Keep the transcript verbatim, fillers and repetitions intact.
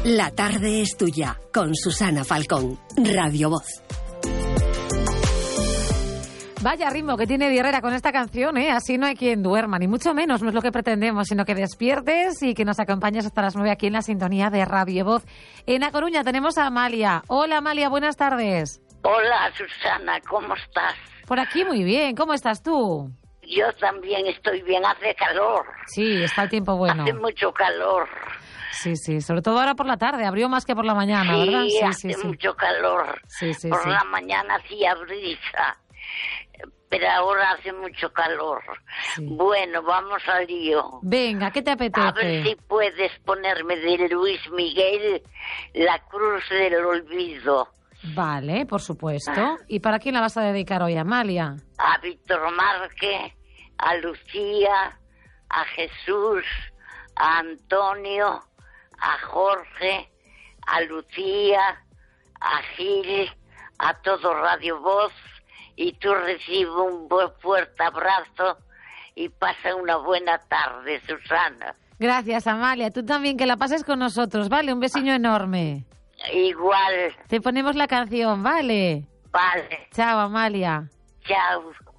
La tarde es tuya, con Susana Falcón, Radio Voz. Vaya ritmo que tiene Di Herrera con esta canción, ¿eh? Así no hay quien duerma, ni mucho menos, no es lo que pretendemos, sino que despiertes y que nos acompañes hasta las nueve aquí en la sintonía de Radio Voz. En A Coruña tenemos a Amalia. Hola, Amalia, buenas tardes. Hola, Susana, ¿cómo estás? Por aquí muy bien, ¿cómo estás tú? Yo también estoy bien, hace calor. Sí, está el tiempo bueno. Hace mucho calor. Sí, sí, sobre todo ahora por la tarde, abrió más que por la mañana, sí, ¿verdad? Sí, hace sí, sí. mucho calor. Sí, sí, por sí. la mañana hacía brisa, pero ahora hace mucho calor. Sí. Bueno, vamos al lío. Venga, ¿qué te apetece? A ver si puedes ponerme de Luis Miguel, La Cruz del Olvido. Vale, por supuesto. ¿Y para quién la vas a dedicar hoy, Amalia? A Víctor Márquez, a Lucía, a Jesús, a Antonio, a Jorge, a Lucía, a Gil, a todo Radio Voz, y tú recibes un buen fuerte abrazo y pasa una buena tarde, Susana. Gracias, Amalia. Tú también, que la pases con nosotros, ¿vale? Un besiño enorme. Igual. Te ponemos la canción, ¿vale? Vale. Chao, Amalia. Chao.